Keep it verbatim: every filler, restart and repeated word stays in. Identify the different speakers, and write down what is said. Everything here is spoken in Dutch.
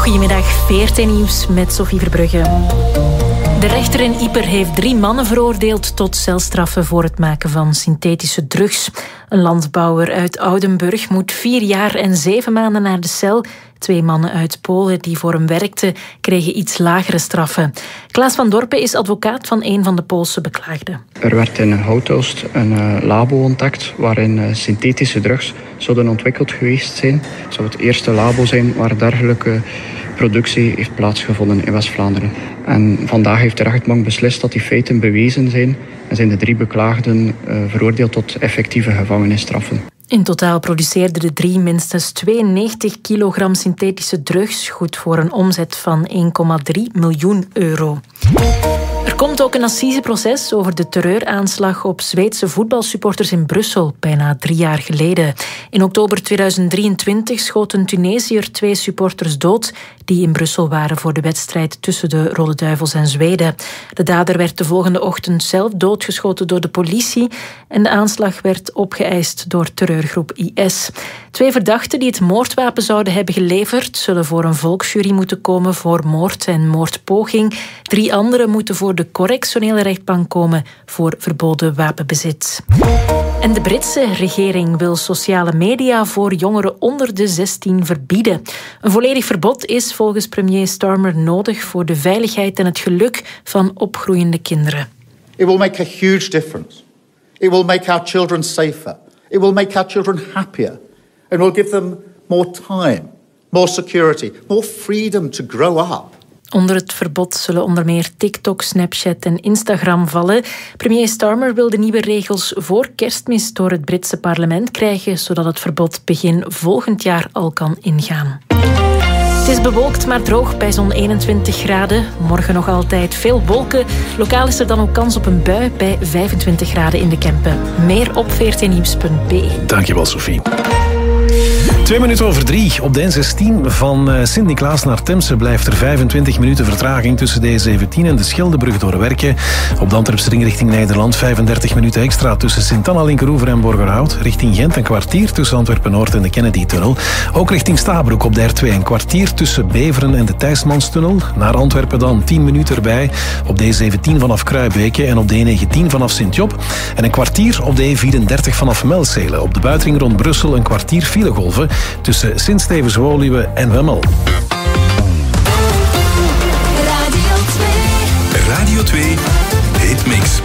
Speaker 1: Goedemiddag, V R T Nieuws met Sophie Verbrugge. De rechter in Ieper heeft drie mannen veroordeeld tot celstraffen voor het maken van synthetische drugs. Een landbouwer uit Oudenburg moet vier jaar en zeven maanden naar de cel. Twee mannen uit Polen die voor hem werkten, kregen iets lagere straffen. Klaas van Dorpen is advocaat van een van de Poolse beklaagden.
Speaker 2: Er werd in Houtoost een uh, labo ontdekt waarin uh, synthetische drugs zouden ontwikkeld geweest zijn. Het zou het eerste labo zijn waar dergelijke productie heeft plaatsgevonden in West-Vlaanderen. En vandaag heeft de rechtbank beslist dat die feiten bewezen zijn en zijn de drie beklaagden uh, veroordeeld tot effectieve gevangenisstraffen.
Speaker 1: In totaal produceerden de drie minstens tweeënnegentig kilogram synthetische drugs, goed voor een omzet van één komma drie miljoen euro. Er komt ook een assiseproces over de terreuraanslag op Zweedse voetbalsupporters in Brussel, bijna drie jaar geleden. In oktober tweeduizend drieëntwintig schoot een Tunesiër twee supporters dood die in Brussel waren voor de wedstrijd tussen de Rode Duivels en Zweden. De dader werd de volgende ochtend zelf doodgeschoten door de politie en de aanslag werd opgeëist door terreurgroep I S. Twee verdachten die het moordwapen zouden hebben geleverd zullen voor een volksjury moeten komen voor moord en moordpoging. Drie anderen moeten voor de correctionele rechtbank komen voor verboden wapenbezit. En de Britse regering wil sociale media voor jongeren onder de zestien verbieden. Een volledig verbod is volgens premier Starmer nodig voor de veiligheid en het geluk van opgroeiende kinderen.
Speaker 3: It will make a huge difference. It will make our children safer. It will make our children happier. And will give them more time, more security, more freedom to grow up.
Speaker 1: Onder het verbod zullen onder meer TikTok, Snapchat en Instagram vallen. Premier Starmer wil de nieuwe regels voor Kerstmis door het Britse parlement krijgen, zodat het verbod begin volgend jaar al kan ingaan. Het is bewolkt, maar droog bij zo'n eenentwintig graden. Morgen nog altijd veel wolken. Lokaal is er dan ook kans op een bui bij vijfentwintig graden in de Kempen. Meer op v r t nieuws punt b e.
Speaker 4: Dankjewel, Sophie. Twee minuten over drie. Op de N zestien van Sint-Niklaas naar Temse blijft er vijfentwintig minuten vertraging tussen de E zeventien en de Scheldebrug door Werken. Op de Antwerpse ring richting Nederland vijfendertig minuten extra tussen Sint-Anna, Linkeroever en Borgerhout. Richting Gent een kwartier tussen Antwerpen-Noord en de Kennedy-tunnel. Ook richting Stabroek op de R twee een kwartier tussen Beveren en de Thijsmanstunnel. Naar Antwerpen dan tien minuten erbij op de E zeventien vanaf Kruibeke en op de E negentien vanaf Sint-Job. En een kwartier op de E vierendertig vanaf Melzele. Op de buitenring rond Brussel een kwartier filegolven tussen Sint-Stevens-Woluwe en Wemmel.
Speaker 5: Radio twee. Radio twee Hitmix.